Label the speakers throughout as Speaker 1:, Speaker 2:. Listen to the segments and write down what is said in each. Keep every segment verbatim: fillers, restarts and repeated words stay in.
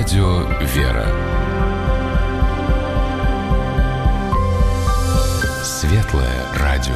Speaker 1: Радио «Вера». Светлое радио.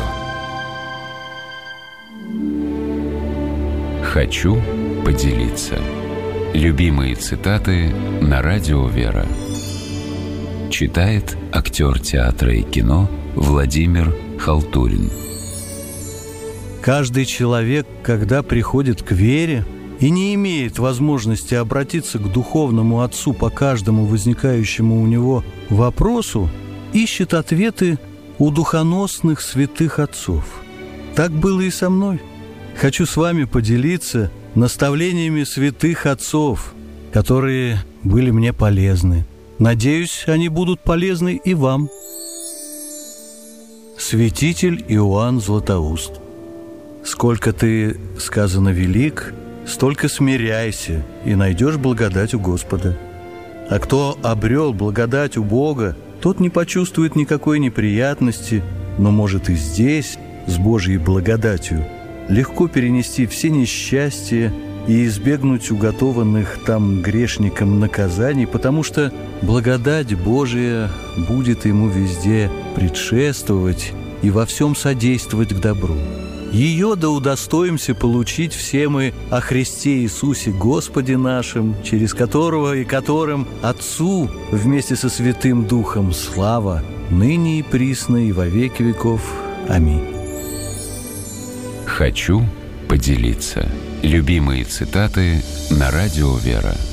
Speaker 1: Хочу поделиться. Любимые цитаты на Радио «Вера». Читает актер театра и кино Владимир Халтурин.
Speaker 2: Каждый человек, когда приходит к вере и не имеет возможности обратиться к духовному отцу по каждому возникающему у него вопросу, ищет ответы у духоносных святых отцов. Так было и со мной. Хочу с вами поделиться наставлениями святых отцов, которые были мне полезны. Надеюсь, они будут полезны и вам. Святитель Иоанн Златоуст. Сколько ты, сказано, велик, столько смиряйся, и найдешь благодать у Господа. А кто обрел благодать у Бога, тот не почувствует никакой неприятности, но может и здесь, с Божьей благодатью, легко перенести все несчастья и избегнуть уготованных там грешникам наказаний, потому что благодать Божия будет ему везде предшествовать и во всем содействовать к добру. Ее да удостоимся получить все мы о Христе Иисусе Господе нашим, через которого и которым Отцу вместе со Святым Духом слава, ныне и присно и во веки веков. Аминь.
Speaker 1: Хочу поделиться. Любимые цитаты на Радио «Вера».